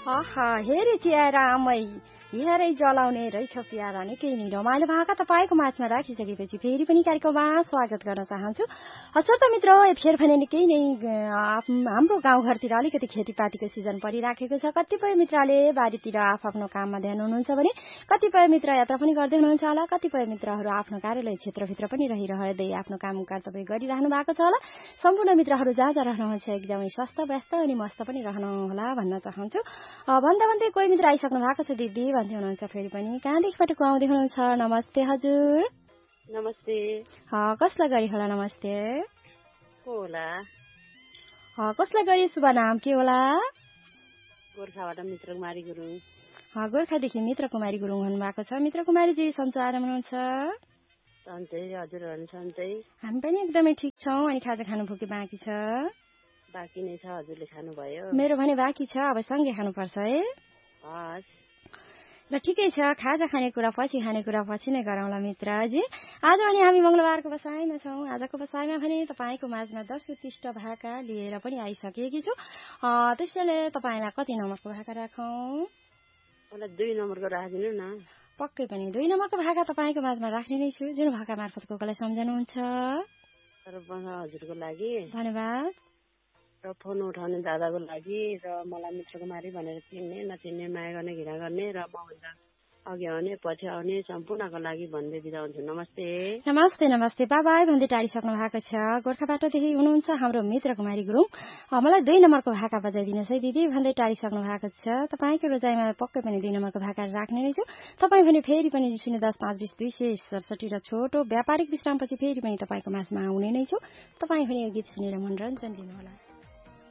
आहा हेरे चियारा आमै हेरै जलाउने रहेछ प्यारा निकै नै रमाइलो भाका तपाईँको माझमा राखिसकेपछि फेरि पनि कार्यक्रममा स्वागत गर्न चाहन्छु। हजुर त मित्र यतिखेर भने निकै नै हाम्रो गाउँघरतिर अलिकति खेतीपातीको सिजन परिराखेको छ। कतिपय मित्रले बारीतिर आफ्नो काममा ध्यान हुनुहुन्छ भने कतिपय मित्र यात्रा पनि गर्दै हुनुहुन्छ होला। कतिपय मित्रहरू आफ्नो कार्यालय क्षेत्रभित्र पनि रहिरहँदै आफ्नो काम कर्तव्य गरिरहनु भएको छ होला। सम्पूर्ण मित्रहरू जहाँ जहाँ रहनुहुन्छ एकदमै स्वस्थ व्यस्त अनि मस्त पनि रहनुहोला भन्न चाहन्छु। भन्दा भन्दै कोही मित्र आइसक्नु भएको छ दिदी भन्दै हुनुहुन्छ। फेरि पनि कहाँदेखिबाट को आउँदै हुनुहुन्छ? नमस्ते हजुर। नमस्ते। कसलाई गरी होला नमस्ते? होला कसलाई गरी शुभ नाम के होला? गोर्खाबाट मित्र कुमारी गुरुङ। गोर्खादेखि मित्र कुमारी गुरुङ हुनुभएको छ। मित्र कुमारीजी सन्चो आराम हुनुहुन्छ? सन्चै हजुरहरू सन्चै। हामी पनि एकदमै ठिक छौँ। अनि खाजा खानु कि बाँकी छ? बाँकी नै छ। हजुरले खानुभयो? मेरो भने बाँकी छ। अब सँगै खानुपर्छ है। हस् ल ठिकै छ। खाजा खाने कुरा पछि नै गरौँला मित्रजी। आज भने हामी मंगलबारको बसाइमा छौँ। आजको बसाइमा भने तपाईँको माझमा 10 उत्कृष्ट भाका लिएर पनि आइसकेकी छु। त्यसैले तपाईँलाई कति नम्बरको भाका राखौँ? मलाई 2 नम्बरको राखिदिनु न। पक्कै पनि 2 नम्बरको भाका तपाईँको माझमा राख्ने नै छु। जुन भाका मार्फत कोलाई सम्झनुहुन्छ? हजुरको लागि धन्यवाद। र फोन उठाउने दादाको लागि र मलाई मित्र कुमारी भनेर चिन्ने नचिन्ने माया गर्ने घृणा गर्ने र मभन्दा अघि आउने पछि आउने सम्पूर्णको लागि भन्दै बिदा हुन्छु। नमस्ते। नमस्ते नमस्ते बाबाई भन्दै टाढिसक्नु भएको छ। गोर्खाबाटदेखि हुनुहुन्छ हाम्रो मित्र कुमारी गुरुङ। मलाई 2 नम्बरको भाका बजाइदिनुहोस् है दिदी भन्दै टाढिसक्नु भएको छ। तपाईँको रोजाइमा पक्कै पनि 2 नम्बरको भाका राख्ने नै छु। तपाईँ भने फेरि पनि 010-520-267 र छोटो व्यापारिक विश्रामपछि फेरि पनि तपाईँको माझमा आउने नै छु। तपाईँ भने यो गीत सुनेर मनोरञ्जन दिनुहोला।